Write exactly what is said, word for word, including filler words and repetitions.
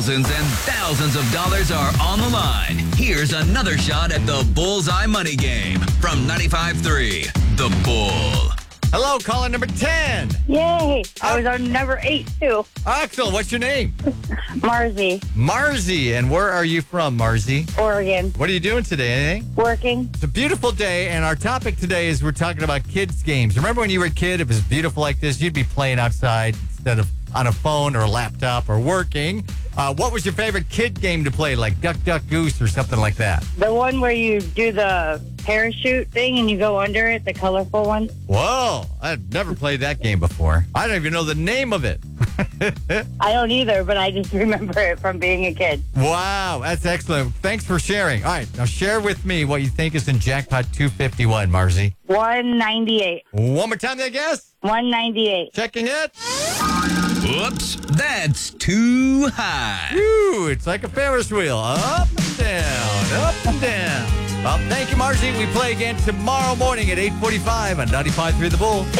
Thousands and thousands of dollars are on the line. Here's another shot at the Bullseye Money Game from ninety-five point three The Bull. Hello, caller number ten. Yay. I was on number eight, too. Axel, what's your name? Marzi, Marzi. And where are you from, Marzi? Oregon. What are you doing today? Anything? Working. It's a beautiful day, and our topic today is we're talking about kids' games. Remember when you were a kid, it was beautiful like this? You'd be playing outside instead of on a phone or a laptop or working. Uh, what was your favorite kid game to play, like Duck, Duck, Goose or something like that? The one where you do the parachute thing and you go under it, the colorful one. Whoa, I've never played that game before. I don't even know the name of it. I don't either, but I just remember it from being a kid. Wow, that's excellent. Thanks for sharing. All right, now share with me what you think is in Jackpot two fifty-one, Marzi. one ninety-eight. One more time, I guess. one ninety-eight. Checking it. Whoops, that's too high. Woo, it's like a Ferris wheel. Up and down, up and down. Well, thank you, Marzi. We play again tomorrow morning at eight forty-five on ninety-five point three The Bull.